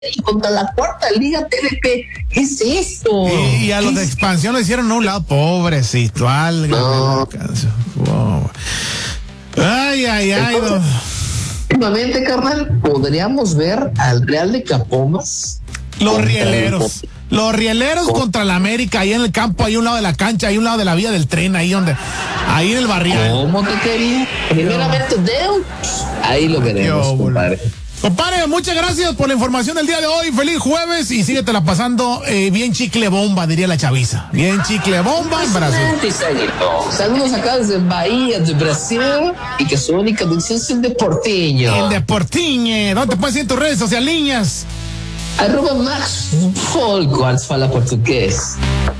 y contra la cuarta liga TVP. ¿Qué es esto? Y a los de expansión lo hicieron a un lado, pobrecito, No. Wow. Ay. Entonces, últimamente, carnal, podríamos ver al Real de Capomas. Los rieleros contra la América, ahí en el campo, ahí a un lado de la cancha, ahí a un lado de la vía del tren, ahí en el barrial. ¿Cómo te quería? Primeramente, ahí lo veremos, compadre. Compadre, muchas gracias por la información del día de hoy. Feliz jueves y síguetela pasando bien chicle bomba, diría la chaviza. Bien chicle bomba en Brasil. Saludos acá desde Bahía de Brasil y que su única adicción es el Deportiño. El Deportiño. ¿Dónde te puedes ir en tus redes sociales? @Max Folco, fala português.